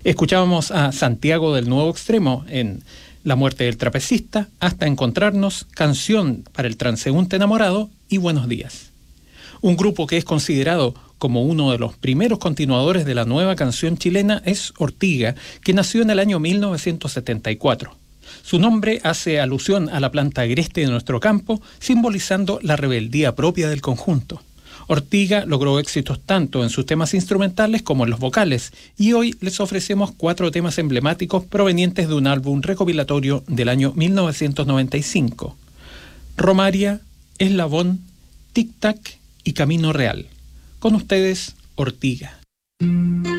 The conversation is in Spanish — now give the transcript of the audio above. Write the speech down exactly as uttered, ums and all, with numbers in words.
Escuchábamos a Santiago del Nuevo Extremo en La muerte del trapecista, Hasta encontrarnos, Canción para el transeúnte enamorado y Buenos días. Un grupo que es considerado como uno de los primeros continuadores de la nueva canción chilena es Ortiga, que nació en el año mil novecientos setenta y cuatro. Su nombre hace alusión a la planta agreste de nuestro campo, simbolizando la rebeldía propia del conjunto. Ortiga logró éxitos tanto en sus temas instrumentales como en los vocales, y hoy les ofrecemos cuatro temas emblemáticos provenientes de un álbum recopilatorio del año mil novecientos noventa y cinco. Romaria, Eslabón, Tic Tac y Camino Real. Con ustedes, Ortiga.